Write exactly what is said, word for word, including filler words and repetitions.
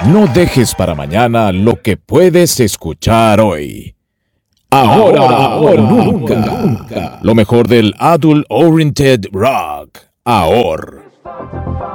No dejes para mañana lo que puedes escuchar hoy. Ahora, ahora o nunca. nunca. Lo mejor del Adult Oriented Rock. Ahora.